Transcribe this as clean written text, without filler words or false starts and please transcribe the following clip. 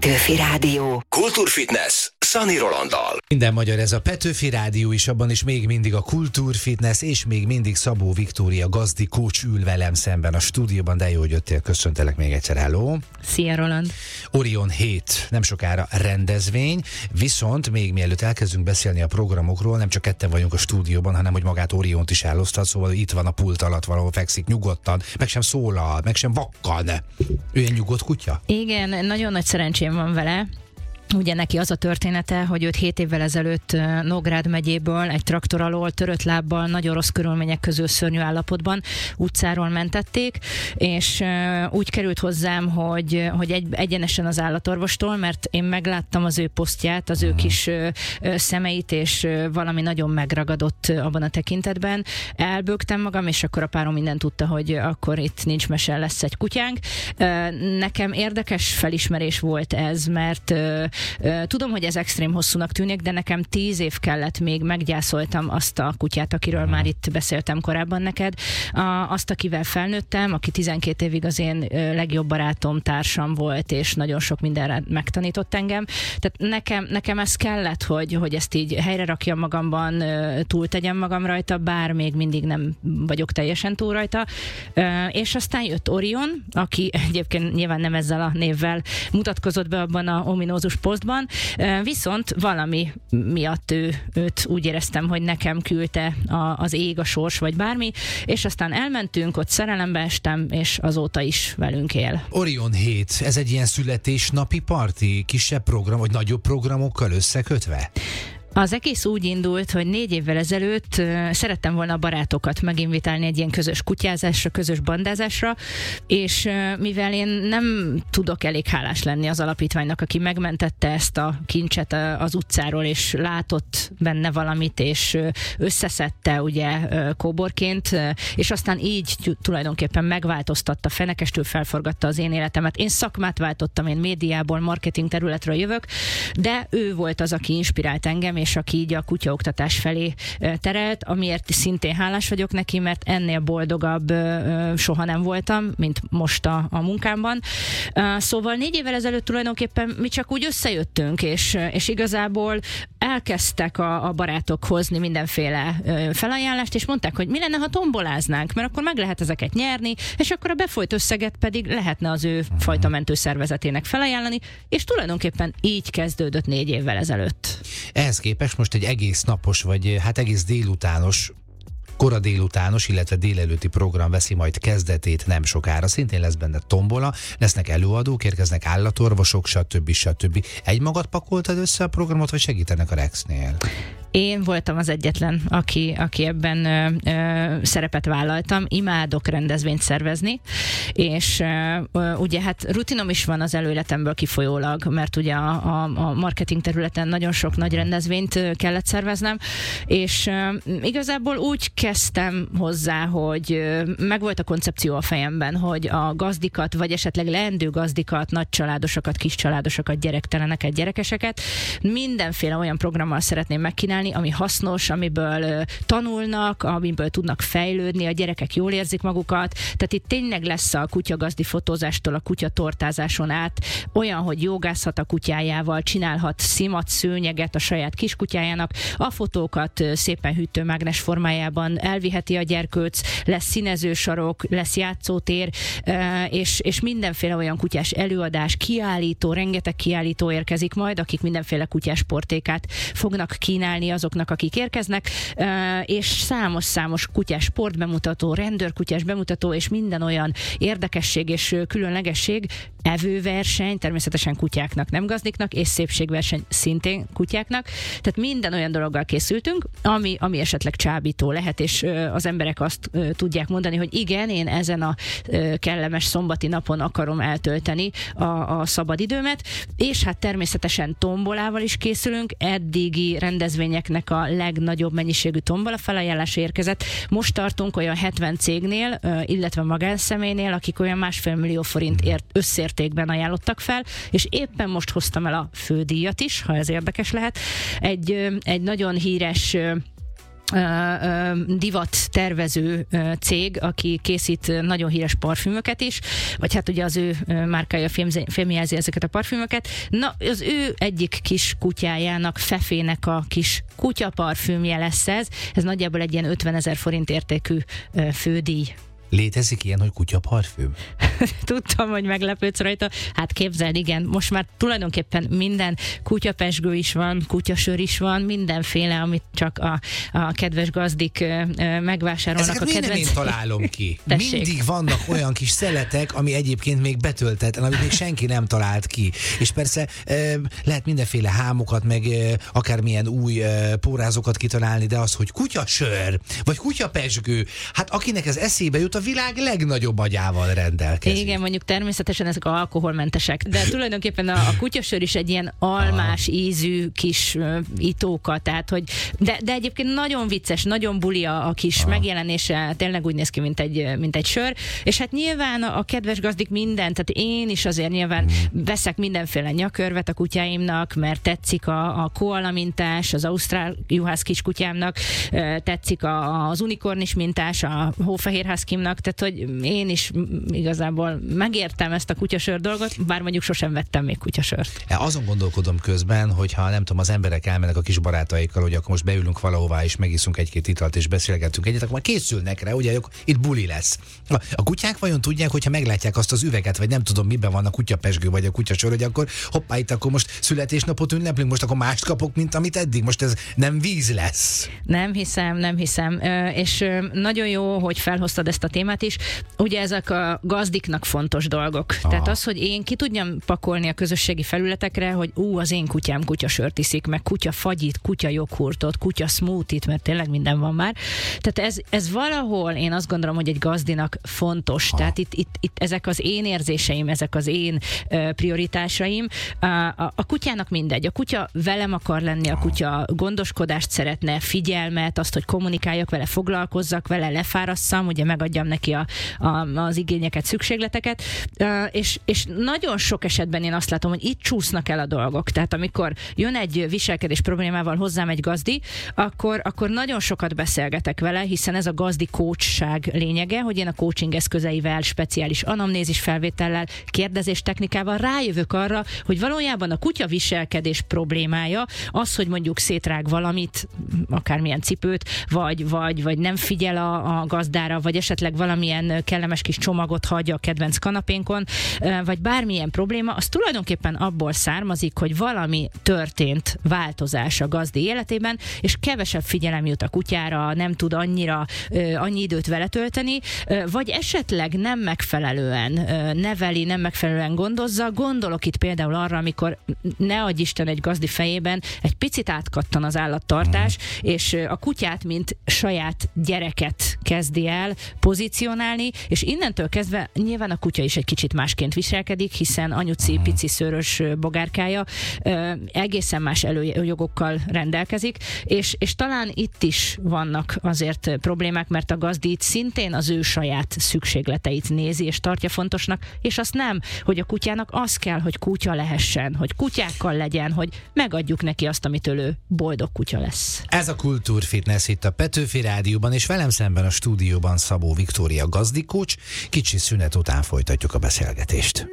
Petőfi Rádió. Kultúrfitness Szani Rolanddal. Minden magyar, ez a Petőfi Rádió is, abban is még mindig a Kultúrfitness, és még mindig Szabó Viktória gazdi coach ül velem szemben a stúdióban, de jó, hogy jöttél, köszöntelek még egyszer, hello. Szia, Roland. Orion 7, nem sokára rendezvény, viszont még mielőtt elkezdünk beszélni a programokról, nem csak ketten vagyunk a stúdióban, hanem hogy magát Oriont is elosztad, szóval itt van a pult alatt, valahol fekszik nyugodtan, meg sem szólal, meg sem vakkan. Ő egy nyugodt kutya? Igen, nagyon nagy szerencsém van vele. Ugye neki az a története, hogy őt 7 évvel ezelőtt Nógrád megyéből egy traktor alól törött lábbal, nagyon rossz körülmények közül szörnyű állapotban utcáról mentették, és úgy került hozzám, hogy egyenesen az állatorvostól, mert én megláttam az ő posztját, az ő kis szemeit, és valami nagyon megragadott abban a tekintetben. Elbögtem magam, és akkor a párom minden tudta, hogy akkor itt nincs mese, lesz egy kutyánk. Nekem érdekes felismerés volt ez, mert tudom, hogy ez extrém hosszúnak tűnik, de nekem 10 év kellett, még meggyászoltam azt a kutyát, akiről már itt beszéltem korábban neked, azt, akivel felnőttem, aki 12 évig az én legjobb barátom, társam volt, és nagyon sok mindenre megtanított engem. Tehát nekem ez kellett, hogy ezt így helyre rakjam magamban, túltegyem magam rajta, bár még mindig nem vagyok teljesen túl rajta. És aztán jött Orion, aki egyébként nyilván nem ezzel a névvel mutatkozott be abban a ominózus posztban, viszont valami miatt őt úgy éreztem, hogy nekem küldte az ég, a sors, vagy bármi, és aztán elmentünk, ott szerelembe estem, és azóta is velünk él. Orion 7, ez egy ilyen születésnapi parti, kisebb program, vagy nagyobb programokkal összekötve? Az egész úgy indult, hogy 4 évvel ezelőtt szerettem volna a barátokat meginvitálni egy ilyen közös kutyázásra, közös bandázásra, és mivel én nem tudok elég hálás lenni az alapítványnak, aki megmentette ezt a kincset az utcáról, és látott benne valamit, és összeszedte ugye kóborként, és aztán így tulajdonképpen megváltoztatta, fenekestül felforgatta az én életemet. Én szakmát váltottam, én médiából, marketing területről jövök, de ő volt az, aki inspirált engem, és aki így a kutyaoktatás felé terelt, amiért szintén hálás vagyok neki, mert ennél boldogabb soha nem voltam, mint most a munkámban. Szóval 4 évvel ezelőtt tulajdonképpen mi csak úgy összejöttünk, és igazából elkezdtek a barátok hozni mindenféle felajánlást, és mondták, hogy mi lenne, ha tomboláznánk, mert akkor meg lehet ezeket nyerni, és akkor a befolyt összeget pedig lehetne az ő fajta mentőszervezetének felajánlani, és tulajdonképpen így kezdődött 4 évvel ezelőtt. Ehhez képest most egy egész napos, vagy hát egész délutános, kora délutános, illetve délelőtti program veszi majd kezdetét nem sokára. Szintén lesz benne tombola, lesznek előadók, érkeznek állatorvosok, stb. Egy magad pakoltad össze a programot, vagy segítenek a Rexnél? Én voltam az egyetlen, aki ebben szerepet vállaltam. Imádok rendezvényt szervezni, és ugye hát rutinom is van az előletemből kifolyólag, mert ugye a marketing területen nagyon sok nagy rendezvényt kellett szerveznem, és igazából úgy kezdtem hozzá, hogy megvolt a koncepció a fejemben, hogy a gazdikat, vagy esetleg leendő gazdikat, nagycsaládosokat, kiscsaládosokat, gyerekteleneket, gyerekeseket mindenféle olyan programmal szeretném megkínálni, ami hasznos, amiből tanulnak, amiből tudnak fejlődni, a gyerekek jól érzik magukat. Tehát itt tényleg lesz a kutyagazdi fotózástól a kutyatortázáson át olyan, hogy jogázhat a kutyájával, csinálhat szimat, szőnyeget a saját kiskutyájának, a fotókat szépen hűtőmágnes formájában elviheti a gyerkőc, lesz színezősarok, lesz játszótér, és mindenféle olyan kutyás előadás, kiállító, rengeteg kiállító érkezik majd, akik mindenféle kutyás sportékát fognak kínálni azoknak, akik érkeznek, és számos kutyás sportbemutató, rendőrkutyás bemutató, és minden olyan érdekesség és különlegesség, evőverseny, természetesen kutyáknak, nem gazdiknak, és szépségverseny szintén kutyáknak. Tehát minden olyan dologgal készültünk, ami esetleg csábító lehet, és az emberek azt tudják mondani, hogy igen, én ezen a kellemes szombati napon akarom eltölteni a szabadidőmet, és hát természetesen tombolával is készülünk, eddigi rendezvényeknek a legnagyobb mennyiségű tombola felajánlás érkezett. Most tartunk olyan 70 cégnél, illetve magánszemélynél, akik olyan 1,5 millió forint összértékben ajánlottak fel, és éppen most hoztam el a fődíjat is, ha ez érdekes lehet. Egy nagyon híres divat tervező cég, aki készít nagyon híres parfümöket is, vagy hát ugye az ő márkája fémjelzi ezeket a parfümöket. Na, az ő egyik kis kutyájának, Fefének a kis kutyaparfümje lesz ez. Ez nagyjából egy ilyen 50 000 forint értékű fődíj. Létezik ilyen, hogy kutyaparfüm? Tudtam, hogy meglepődsz rajta. Hát képzeld, igen, most már tulajdonképpen minden kutyapezsgő is van, kutyasör is van, mindenféle, amit csak a kedves gazdik megvásárolnak. Ezeket a kedvenc... nem én találom ki. Tessék. Mindig vannak olyan kis szeletek, ami egyébként még betöltetlen, amit még senki nem talált ki. És persze lehet mindenféle hámokat, meg akármilyen új pórázókat kitalálni, de az, hogy kutyasör, vagy kutyapezsgő, hát akinek ez eszébe jut, a világ legnagyobb agyával rendelkezik. Igen, mondjuk természetesen ezek alkoholmentesek, de tulajdonképpen a kutyasör is egy ilyen almás ízű kis itóka, tehát hogy, de egyébként nagyon vicces, nagyon buli a kis megjelenése, tényleg úgy néz ki, mint egy sör, és hát nyilván a kedves gazdik mindent, tehát én is azért nyilván veszek mindenféle nyakörvet a kutyáimnak, mert tetszik a koala mintás, az ausztrál juhász kiskutyámnak, tetszik az unikornis mintás, a hófehér husky-mnak, tehát hogy én is igazából megértem ezt a kutyasör dolgot, bár mondjuk sosem vettem még kutyasört. Azon gondolkodom közben, hogyha nem tudom, az emberek elmennek a kis barátaikkal, hogy akkor most beülünk valahová és megiszunk egy-két italt és beszélgetünk egyet, akkor már készülnek rá, ugye, itt buli lesz. A kutyák vajon tudják, hogyha meglátják azt az üveget, vagy nem tudom, miben van a kutyapezsgő vagy a kutyasör, hogy akkor hoppá, itt akkor most születésnapot ünneplünk, most akkor mást kapok, mint amit eddig, most ez nem víz lesz. Nem hiszem. És nagyon jó, hogy felhoztad ezt a témát is. Ugye ezek a gazdiknak fontos dolgok. Tehát az, hogy én ki tudjam pakolni a közösségi felületekre, hogy az én kutyám kutyasört iszik, meg kutya fagyit, kutya joghurtot, kutya smoothie-t, mert tényleg minden van már. Tehát ez valahol én azt gondolom, hogy egy gazdinak fontos. Tehát itt ezek az én érzéseim, ezek az én prioritásaim. A kutyának mindegy. A kutya velem akar lenni, a kutya gondoskodást szeretne, figyelmet, azt, hogy kommunikáljak vele, foglalkozzak vele, lefárasszam, ugye megadjam neki az igényeket, szükségleteket, és nagyon sok esetben én azt látom, hogy itt csúsznak el a dolgok. Tehát amikor jön egy viselkedés problémával hozzám egy gazdi, akkor nagyon sokat beszélgetek vele, hiszen ez a gazdi coachság lényege, hogy én a coaching eszközeivel, speciális anamnézis felvétellel, kérdezés technikával rájövök arra, hogy valójában a kutya viselkedés problémája az, hogy mondjuk szétrág valamit, akármilyen cipőt, vagy nem figyel a gazdára, vagy esetleg valamilyen kellemes kis csomagot hagy a kedvenc kanapénkon, vagy bármilyen probléma, az tulajdonképpen abból származik, hogy valami történt változás a gazdi életében, és kevesebb figyelem jut a kutyára, nem tud annyi időt vele tölteni, vagy esetleg nem megfelelően neveli, nem megfelelően gondozza. Gondolok itt például arra, amikor ne adj Isten egy gazdi fejében egy picit átkattan az állattartás, és a kutyát, mint saját gyereket kezdi el pozícionálni, és innentől kezdve nyilván a kutya is egy kicsit másként viselkedik, hiszen anyuci, pici, szőrös bogárkája egészen más előjogokkal rendelkezik, és talán itt is vannak azért problémák, mert a gazdi itt szintén az ő saját szükségleteit nézi, és tartja fontosnak, és azt nem, hogy a kutyának az kell, hogy kutya lehessen, hogy kutyákkal legyen, hogy megadjuk neki azt, amitől ő boldog kutya lesz. Ez a Kultúrfitness itt a Petőfi Rádióban, és velem szemben a stúdióban Szabó Viktória gazdikócs. Kicsi szünet után folytatjuk a beszélgetést.